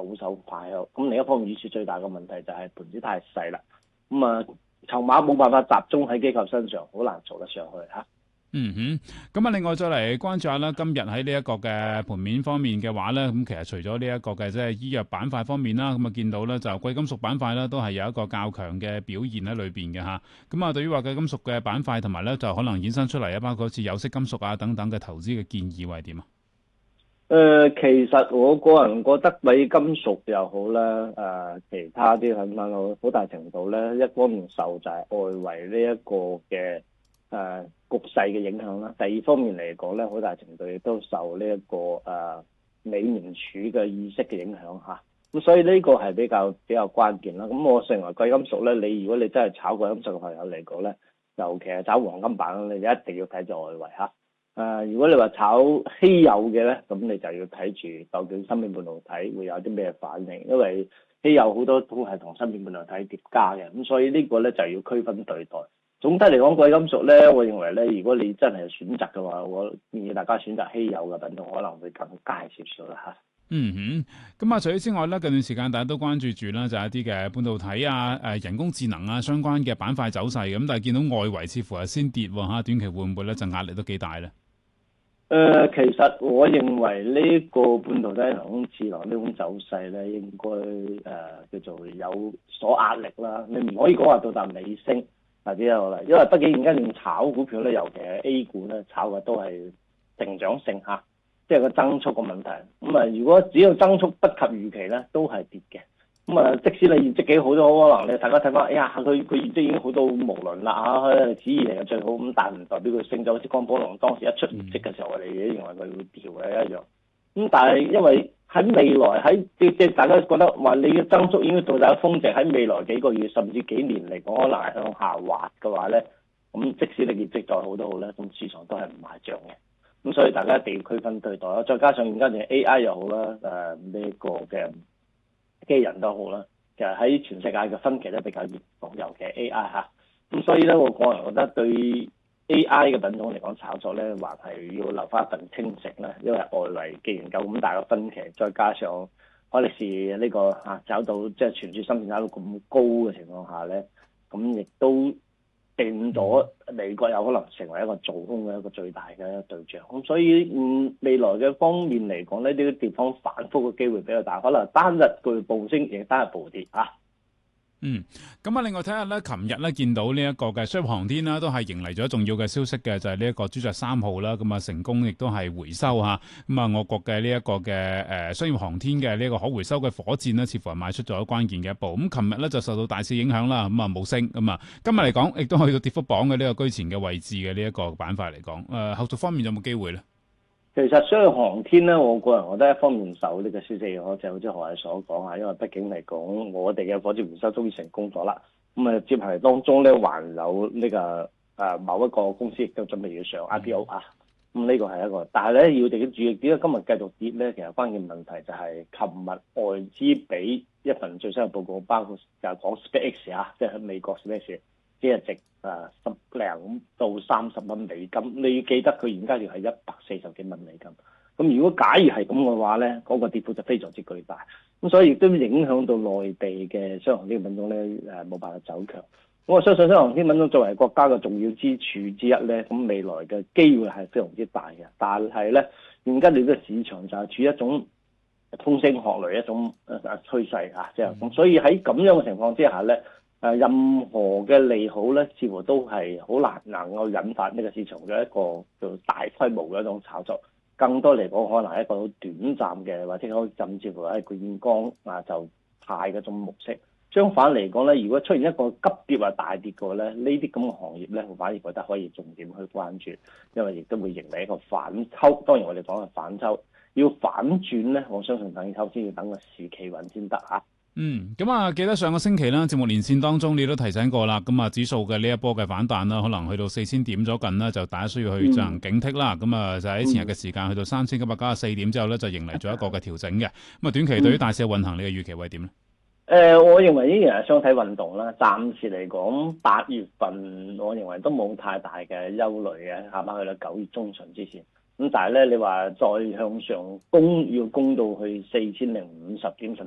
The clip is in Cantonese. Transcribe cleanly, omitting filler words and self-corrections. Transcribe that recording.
好手快咯。咁另一方面，預設最大嘅問題就係盤子太細啦。咁啊，籌碼冇辦法集中喺機構身上，好難做得上去嚇。 嗯哼，咁啊，另外再嚟關注下啦，今日喺呢一個嘅盤面方面嘅話咧，咁其實除咗呢一個嘅即係醫藥板塊方面啦，咁啊見到咧就貴金屬板塊咧都係有一個較強嘅表現喺裏邊嘅嚇。咁啊，對於話貴金屬嘅板塊同埋咧就可能衍生出嚟啊，包括好似有色金屬啊等等嘅投資嘅建議會係點啊？ 其實我個人覺得貴金屬又好啦，其他啲品牌好大程度咧，一方面受就係外圍呢一個嘅局勢嘅影響啦。第二方面嚟講咧，好大程度亦都受呢一個美聯儲嘅意識嘅影響嚇。咁所以呢個係比較關鍵啦。咁我認為貴金屬咧，如果你真係炒貴金屬嘅朋友嚟講咧，尤其係炒黃金板咧，你一定要睇住外圍嚇。如果你話炒稀有嘅咧，咁你就要睇住究竟芯片半導體會有啲咩反應，因為稀有好多都係同芯片半導體疊加嘅，咁所以呢個咧就要區分對待。總體嚟講，貴金屬咧，我認為咧，如果你真係選擇嘅話，我建議大家選擇稀有嘅品種，可能會更佳少少啦嚇。 嗯哼，咁啊，除此之外咧，近段時間大家都關注住啦，就係一啲嘅半導體啊、人工智能啊相關嘅板塊走勢咁，但係見到外圍似乎係先跌喎嚇，短期會唔會咧就壓力都幾大咧？ 其實我認為呢個半導體人工智能呢種走勢咧，應該叫做有所壓力啦。你唔可以講話到達尾聲或者有啦，因為畢竟而家你炒股票咧，尤其係 A 股咧，炒嘅都係成長性嚇，即係個增速個問題。咁啊，如果只要增速不及預期咧，都係跌嘅。咁啊，即使你業績幾好都好，可能你大家睇翻，哎呀，佢業績已經好到無倫啦嚇，指以嚟嘅最好，咁但係唔代表佢升咗，好似江寶龍當時一出業績嘅時候，我哋認為佢會掉嘅一樣。咁但係因為喺未來即係大家覺得話你嘅增速已經到達峰值，喺未來幾個月甚至幾年嚟講，可能係向下滑嘅話咧，咁即使你業績再好都好咧，咁市場都係唔買帳嘅。咁所以大家一定要區分對待啦。再加上而家嘅 AI 又好啦，呢個嘅機器人都好啦，其實喺全世界嘅分歧都比較嚴重，尤其係 AI 嚇。咁所以咧，我個人覺得對 AI 嘅品種嚟講炒作咧，還係要留翻一份清醒啦。因為外圍既然夠咁大嘅分歧，再加上海力士呢個炒到即係全柱芯片炒到咁高嘅情況下咧，咁亦都變咗美國有可能成為一個做空嘅一個最大嘅對象，咁所以未來嘅方面嚟講呢啲地方反覆嘅機會比較大，可能單日佢暴升，亦單日暴跌啊。 咁啊，另外睇下咧，琴日咧見到呢一個嘅商業航天啦，都係迎嚟咗重要嘅消息嘅，就係呢一個朱雀3號啦，咁啊成功亦都係回收嚇，咁啊我國嘅呢一個嘅商業航天嘅呢一個可回收嘅火箭呢，似乎係邁出咗關鍵嘅一步。咁琴日咧就受到大市影響啦，咁啊冇升，咁啊今日嚟講亦都去到跌幅榜嘅呢個居前嘅位置嘅呢一個板塊嚟講，後續方面有冇機會咧？ 其實商業航天咧，我個人覺得一方面受呢個消息影響，就好似何毅所講啊，因為畢竟嚟講，我哋嘅火箭回收終於成功咗啦。咁啊，接下嚟當中咧，還有呢個某一個公司亦都準備要上 IPO 啊。咁呢個係一個，但係咧要哋嘅注意點解今日繼續跌咧？其實關鍵問題就係琴日外資俾一份最新嘅報告，包括就係講 SpaceX 啊，即係喺美國 SpaceX。即係值10零到30蚊美金，你要記得佢現階段係140幾蚊美金。咁如果假如係咁嘅話咧，嗰個跌幅就非常之巨大。咁所以亦都影響到內地嘅商航天品種咧，冇辦法走強。我相信商航天品種作為國家嘅重要支柱之一咧，咁未來嘅機會係非常之大嘅。但係咧，現階段嘅市場就係處於一種風聲鶴唳一種趨勢啊，即係咁。所以喺咁樣嘅情況之下咧，任何嘅利好咧，似乎都係好難能夠引發呢個市場嘅一個叫大規模嘅一種炒作。更多嚟講，可能係一個好短暫嘅，或者可以甚至乎係見光就派嗰種模式。相反嚟講咧，如果出現一個急跌或大跌嘅話咧，呢啲咁嘅行業咧，我反而覺得可以重點去關注，因為亦都會迎嚟一個反抽。當然我哋講嘅反抽，要反轉咧，我相信等抽先要等個市企穩先得嚇。 咁啊，記得上個星期啦，節目連線當中你都提醒過啦，咁啊指數嘅呢一波嘅反彈啦，可能去到4000點咗近啦，就大家需要去進行警惕啦。咁啊就喺前日嘅時間去到3994點之後咧，就迎嚟咗一個嘅調整嘅。咁啊短期對於大市嘅運行，你嘅預期會係點咧？ 我認為依然係雙體運動啦。暫時嚟講，8月份我認為都冇太大嘅憂慮嘅，下翻去到9月中旬之前。咁但係咧，你話再向上攻，要攻到去4050點，甚